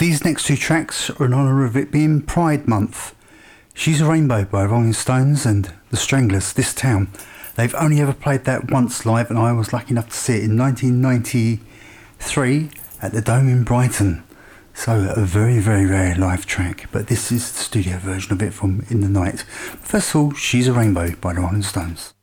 These next two tracks are in honour of it being Pride Month. She's a Rainbow by Rolling Stones and The Stranglers, This Town. They've only ever played that once live, and I was lucky enough to see it in 1993 at the Dome in Brighton. So a very, very rare live track, but this is the studio version of it from In the Night. First of all, She's a Rainbow by the Rolling Stones.